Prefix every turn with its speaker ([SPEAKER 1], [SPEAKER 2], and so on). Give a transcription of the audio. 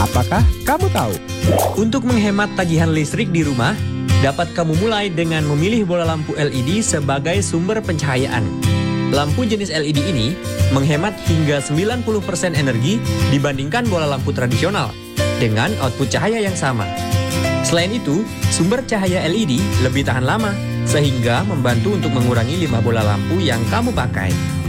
[SPEAKER 1] Apakah kamu tahu?
[SPEAKER 2] Untuk menghemat tagihan listrik di rumah, dapat kamu mulai dengan memilih bola lampu LED sebagai sumber pencahayaan. Lampu jenis LED ini menghemat hingga 90% energi dibandingkan bola lampu tradisional dengan output cahaya yang sama. Selain itu, sumber cahaya LED lebih tahan lama sehingga membantu untuk mengurangi limbah bola lampu yang kamu pakai.